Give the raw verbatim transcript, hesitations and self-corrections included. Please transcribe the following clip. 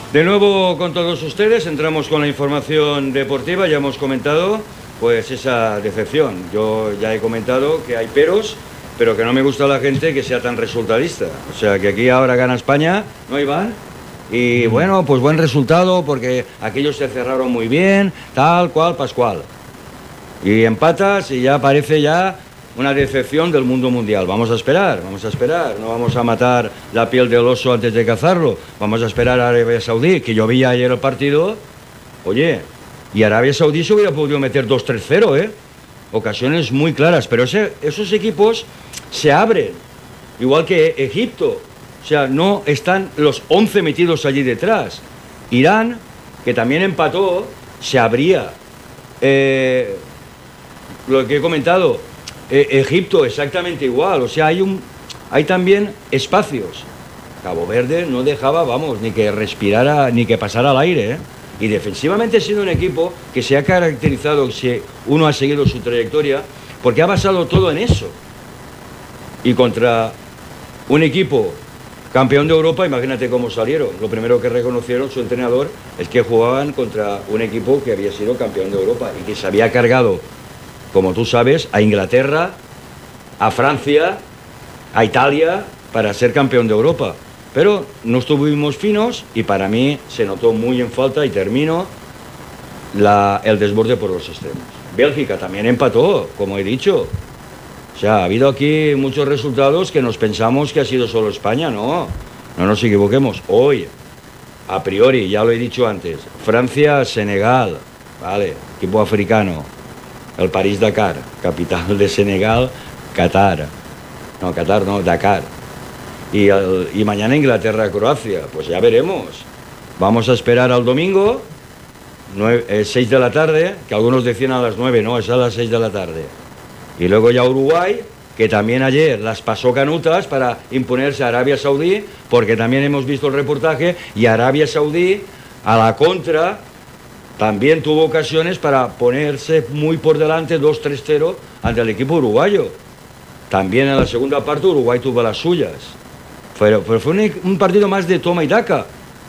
De nuevo con todos ustedes, entramos con la información deportiva. Ya hemos comentado pues esa decepción. Yo ya he comentado que hay peros, pero que no me gusta la gente que sea tan resultadista. O sea, que aquí ahora gana España, ¿no, Iván? Y bueno, pues buen resultado porque aquellos se cerraron muy bien, tal cual, pascual. Y empatas y ya parece ya una decepción del mundo mundial. Vamos a esperar, vamos a esperar. No vamos a matar la piel del oso antes de cazarlo. Vamos a esperar a Arabia Saudí, que yo vi ayer el partido. Oye, y Arabia Saudí se hubiera podido meter dos tres cero, ¿eh? Ocasiones muy claras, pero ese, esos equipos se abren, igual que Egipto. O sea, no están los once metidos allí detrás. Irán, que también empató, se abría. Eh, lo que he comentado, eh, Egipto exactamente igual. O sea, hay, un, hay también espacios. Cabo Verde no dejaba, vamos, ni que respirara, ni que pasara al aire, ¿eh? Y defensivamente ha sido un equipo que se ha caracterizado, si uno ha seguido su trayectoria, porque ha basado todo en eso. Y contra un equipo campeón de Europa, imagínate cómo salieron. Lo primero que reconocieron su entrenador es que jugaban contra un equipo que había sido campeón de Europa y que se había cargado, como tú sabes, a Inglaterra, a Francia, a Italia, para ser campeón de Europa. Pero no estuvimos finos y para mí se notó muy en falta, y termino, la, el desborde por los extremos. Bélgica también empató, como he dicho. O sea, ha habido aquí muchos resultados que nos pensamos que ha sido solo España. No, no nos equivoquemos. Hoy, a priori, ya lo he dicho antes, Francia, Senegal, vale, equipo africano. El París-Dakar, capital de Senegal, Qatar. No, Qatar no, Dakar. Y, el, y mañana Inglaterra-Croacia, pues ya veremos. Vamos a esperar al domingo, nueve, eh, seis de la tarde, que algunos decían a las nueve, no, es a las seis de la tarde. Y luego ya Uruguay, que también ayer las pasó canutas para imponerse a Arabia Saudí, porque también hemos visto el reportaje, y Arabia Saudí, a la contra, también tuvo ocasiones para ponerse muy por delante, dos tres cero, ante el equipo uruguayo. También en la segunda parte Uruguay tuvo las suyas. Pero, pero fue un, un partido más de toma y daca.